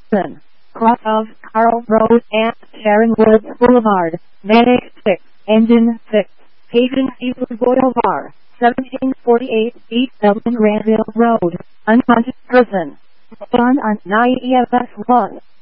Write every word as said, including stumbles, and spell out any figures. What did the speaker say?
Cross of Carl Road and Sharon Woods Boulevard, Manic six, Engine six, Peyton Seafood Boulevard, seventeen forty-eight East Dublin Granville Road, unconscious person. On on nine E M S one.